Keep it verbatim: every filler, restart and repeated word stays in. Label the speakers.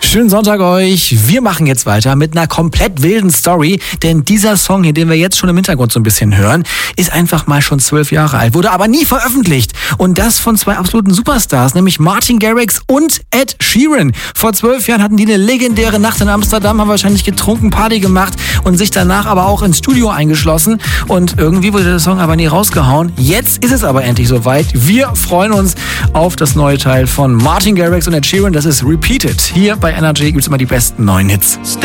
Speaker 1: Schönen Sonntag euch. Wir machen jetzt weiter mit einer komplett wilden Story, denn dieser Song hier, den wir jetzt schon im Hintergrund so ein bisschen hören, ist einfach mal schon zwölf Jahre alt, wurde aber nie veröffentlicht. Und das von zwei absoluten Superstars, nämlich Martin Garrix und Ed Sheeran. Vor zwölf Jahren hatten die eine legendäre Nacht in Amsterdam, haben wahrscheinlich getrunken, Party gemacht und sich danach aber auch ins Studio eingeschlossen. Und irgendwie wurde der Song aber nie rausgehauen. Jetzt ist es aber endlich soweit. Wir freuen uns auf das neue Teil von Martin Garrix und Ed Sheeran. Das ist Repeated. Hier bei Energy gibt es immer die besten neuen Hits.